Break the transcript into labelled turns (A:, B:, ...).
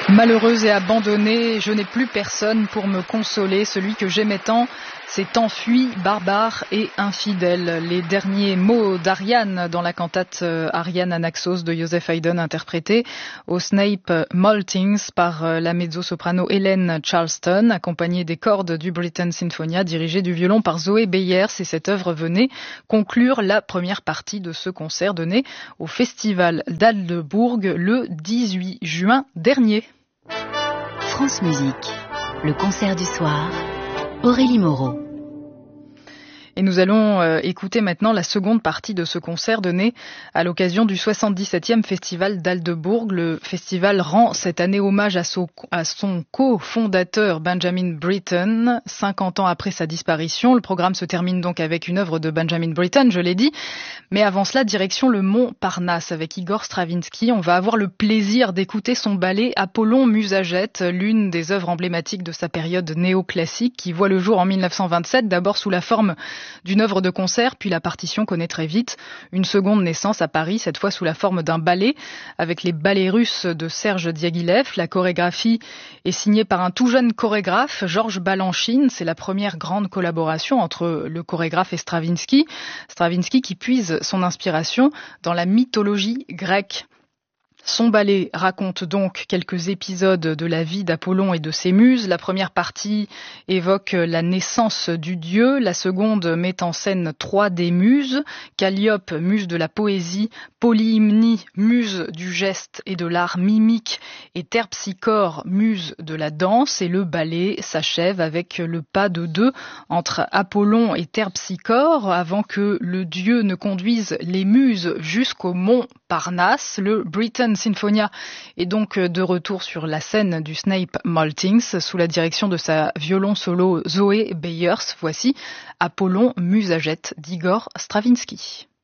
A: Malheureuse et abandonnée, je n'ai plus personne pour me consoler. Celui que j'aimais tant s'est enfui, barbare et infidèle. Les derniers mots d'Ariane dans la cantate Ariane Anaxos de Joseph Haydn, interprétée au Snape Maltings par la mezzo-soprano Hélène Charleston, accompagnée des cordes du Britten Sinfonia, dirigée du violon par Zoé Beyers. Et cette œuvre venait conclure la première partie de ce concert donné au Festival d'Aldeburgh le 18 juin dernier.
B: France Musique, le concert du soir, Aurélie Moreau.
A: Et nous allons écouter maintenant la seconde partie de ce concert donné à l'occasion du 77e Festival d'Aldeburgh. Le festival rend cette année hommage à son cofondateur Benjamin Britten, 50 ans après sa disparition. Le programme se termine donc avec une œuvre de Benjamin Britten, je l'ai dit. Mais avant cela, direction le Mont Parnasse avec Igor Stravinsky. On va avoir le plaisir d'écouter son ballet Apollon Musagète, l'une des œuvres emblématiques de sa période néoclassique qui voit le jour en 1927, d'abord sous la forme d'une œuvre de concert, puis la partition connaît très vite une seconde naissance à Paris, cette fois sous la forme d'un ballet avec les ballets russes de Serge Diaghilev. La chorégraphie est signée par un tout jeune chorégraphe, Georges Balanchine. C'est la première grande collaboration entre le chorégraphe et Stravinsky. Stravinsky qui puise son inspiration dans la mythologie grecque. Son ballet raconte donc quelques épisodes de la vie d'Apollon et de ses muses. La première partie évoque la naissance du dieu. La seconde met en scène trois des muses. Calliope, muse de la poésie, Polyhymnie, muse du geste et de l'art mimique, et Terpsichore, muse de la danse. Et le ballet s'achève avec le pas de deux entre Apollon et Terpsichore avant que le dieu ne conduise les muses jusqu'au mont Parnasse. Le Britten Sinfonia est donc de retour sur la scène du Snape Maltings sous la direction de sa violon solo Zoé Beyers. Voici Apollon Musagète d'Igor Stravinsky.